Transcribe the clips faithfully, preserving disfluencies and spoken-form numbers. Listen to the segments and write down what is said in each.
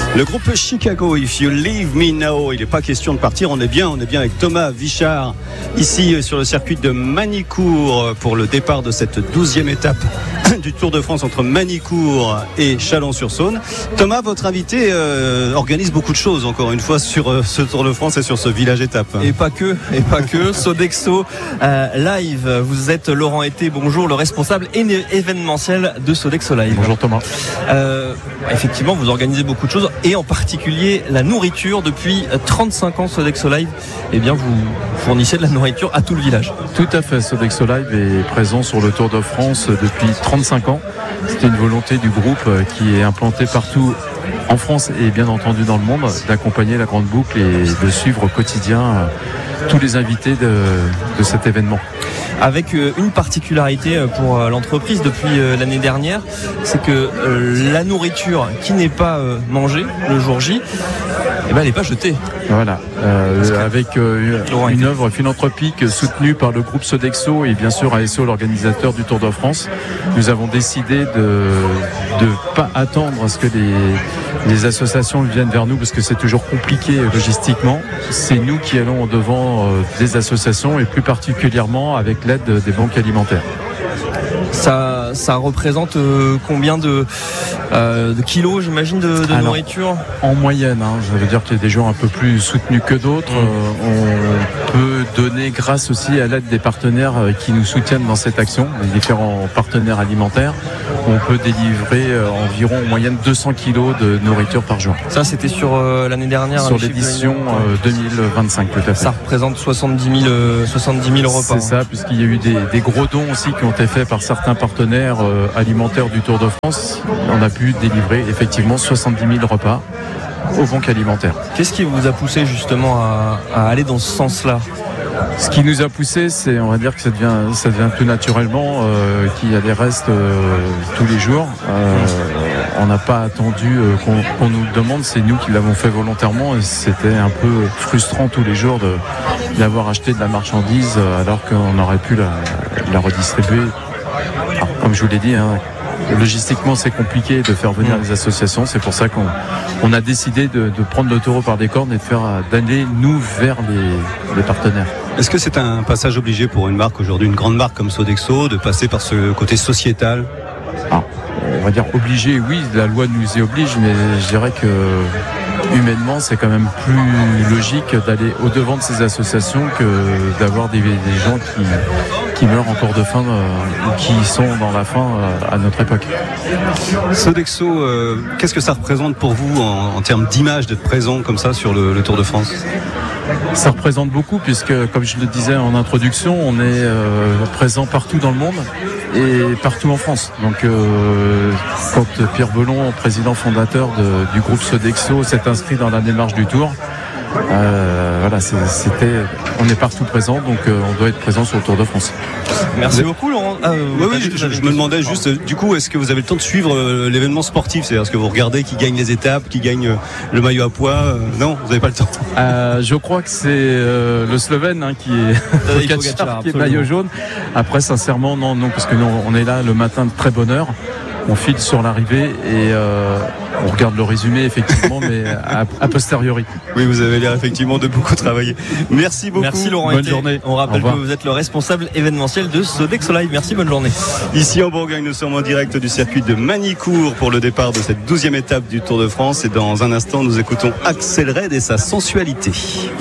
Le groupe Chicago, If You Leave Me Now. Il n'est pas question de partir, on est bien, on est bien avec Thomas Vichard ici sur le circuit de Magny-Cours pour le départ de cette douzième étape du Tour de France entre Magny-Cours et Chalon-sur-Saône. Thomas, votre invité euh, organise beaucoup de choses encore une fois sur euh, ce Tour de France et sur ce village étape. Et pas que, et pas que. Sodexo euh, Live, vous êtes Laurent Été, bonjour, le responsable événementiel de Sodexo Live. Bonjour Thomas. Euh, effectivement, vous organisez beaucoup de choses et en particulier la nourriture. Depuis trente-cinq ans, Sodexo Live, eh bien, vous fournissez de la nourriture à tout le village. Tout à fait, Sodexo Live est présent sur le Tour de France depuis trente-cinq ans. C'était une volonté du groupe qui est implanté partout en France et bien entendu dans le monde, d'accompagner la grande boucle et de suivre au quotidien tous les invités de, de cet événement. Avec une particularité pour l'entreprise depuis l'année dernière, c'est que la nourriture qui n'est pas mangée le jour J, eh ben, elle n'est pas jetée. Voilà, euh, avec euh, une œuvre philanthropique soutenue par le groupe Sodexo et bien sûr A S O, l'organisateur du Tour de France, nous avons décidé de ne pas attendre à ce que les, les associations viennent vers nous parce que c'est toujours compliqué logistiquement. C'est nous qui allons au devant euh, des associations et plus particulièrement avec l'aide des banques alimentaires. Ça, ça représente euh, combien de, euh, de kilos, j'imagine, de, de Alors, nourriture en moyenne, hein, ça veut dire qu'il y a des jours un peu plus soutenus que d'autres. Mmh. Euh, on peut donner grâce aussi à l'aide des partenaires qui nous soutiennent dans cette action, les différents partenaires alimentaires. On peut délivrer euh, environ en moyenne deux cents kilos de nourriture par jour. Ça, c'était sur euh, l'année dernière. Sur l'édition euh, deux mille vingt-cinq, tout à fait. Ça représente soixante-dix mille repas. C'est ça, puisqu'il y a eu des, des gros dons aussi qui ont été faits par certains partenaires euh, alimentaires du Tour de France. On a pu délivrer effectivement soixante-dix mille repas aux banques alimentaires. Qu'est-ce qui vous a poussé justement à, à aller dans ce sens-là ? Ce qui nous a poussé, c'est, on va dire que ça devient, ça devient tout naturellement euh, qu'il y a des restes euh, tous les jours. Euh, on n'a pas attendu euh, qu'on, qu'on nous le demande, c'est nous qui l'avons fait volontairement et c'était un peu frustrant tous les jours de, d'avoir acheté de la marchandise alors qu'on aurait pu la, la redistribuer. Alors, comme je vous l'ai dit, hein, logistiquement c'est compliqué de faire venir les associations, c'est pour ça qu'on on a décidé de, de prendre le taureau par des cornes et de faire, d'aller nous vers les, les partenaires. Est-ce que c'est un passage obligé pour une marque aujourd'hui, une grande marque comme Sodexo, de passer par ce côté sociétal ? Ah, on va dire obligé, oui, la loi nous y oblige, mais je dirais que humainement c'est quand même plus logique d'aller au-devant de ces associations que d'avoir des, des gens qui, qui meurent encore de faim euh, ou qui sont dans la faim euh, à notre époque. Sodexo, euh, qu'est-ce que ça représente pour vous en, en termes d'image d'être présent comme ça sur le, le Tour de France ? Ça représente beaucoup puisque, comme je le disais en introduction, on est euh, présent partout dans le monde et partout en France. Donc euh, quand Pierre Belon, président fondateur de, du groupe Sodexo, s'est inscrit dans la démarche du Tour, euh, voilà, c'est, c'était, on est partout présent, donc euh, on doit être présent sur le Tour de France. Merci beaucoup Laurent. Ah, euh, oui, oui, je, je me demandais juste, du coup, est-ce que vous avez le temps de suivre euh, l'événement sportif ? C'est-à-dire, est-ce que vous regardez qui gagne les étapes, qui gagne euh, le maillot à poids euh, Non, vous n'avez pas le temps. Euh, je crois que c'est euh, le Slovène hein, qui est Pogačar, qui est maillot jaune. Après, sincèrement, non, non, parce que nous, on est là le matin de très bonne heure. On file sur l'arrivée et euh, on regarde le résumé effectivement, mais a, a posteriori. Oui, vous avez l'air effectivement de beaucoup travailler. Merci beaucoup. Merci Laurent. Bonne journée. On rappelle que vous êtes le responsable événementiel de Sodexo Live. Merci, bonne journée. Ici en Bourgogne, nous sommes en direct du circuit de Magny-Cours pour le départ de cette douzième étape du Tour de France. Et dans un instant, nous écoutons Axel Red et sa sensualité.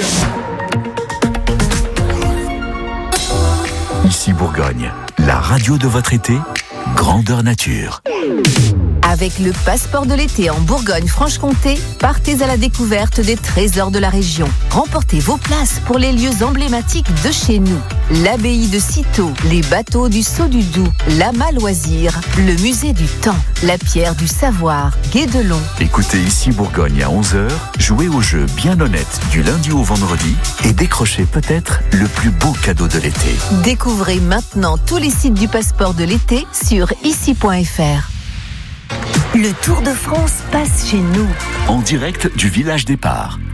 Ici Bourgogne, la radio de votre été, grandeur nature. Avec le passeport de l'été en Bourgogne-Franche-Comté, partez à la découverte des trésors de la région. Remportez vos places pour les lieux emblématiques de chez nous. L'abbaye de Cîteaux, les bateaux du Saut du Doubs, l'Amas Loisir, le musée du Temps, la pierre du savoir, Guédelon. Écoutez Ici Bourgogne à onze heures, jouez au jeu bien honnête du lundi au vendredi et décrochez peut-être le plus beau cadeau de l'été. Découvrez maintenant tous les sites du passeport de l'été sur ici point f r. Le Tour de France passe chez nous. En direct du village départ.